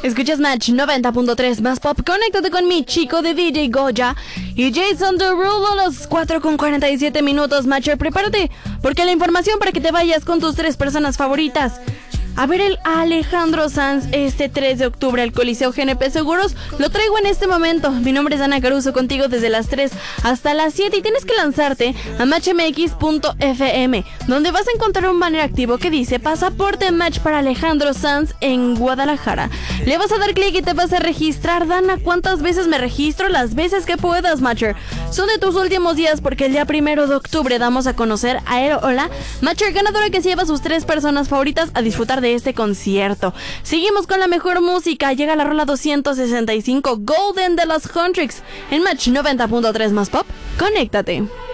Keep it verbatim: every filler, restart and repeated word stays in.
Escuchas Match noventa punto tres más pop. Conéctate con mi chico de D J Goya y Jason Derulo a las cuatro con cuarenta y siete minutos. Matcher, prepárate, porque la información para que te vayas con tus tres personas favoritas a ver el Alejandro Sanz este tres de octubre al Coliseo G N P Seguros, lo traigo en este momento. Mi nombre es Ana Caruso, contigo desde las tres hasta las siete, y tienes que lanzarte a match m x punto f m, donde vas a encontrar un banner activo que dice Pasaporte Match para Alejandro Sanz en Guadalajara. Le vas a dar clic y te vas a registrar. Dana, ¿cuántas veces me registro? Las veces que puedas, Matcher. Son de tus últimos días, porque el día primero de octubre damos a conocer a Aerola, Matcher, ganadora que se lleva a sus tres personas favoritas a disfrutar de este concierto. Seguimos con la mejor música. Llega la rola doscientos sesenta y cinco, Golden de los Huntrix, en Match noventa punto tres más pop. Conéctate.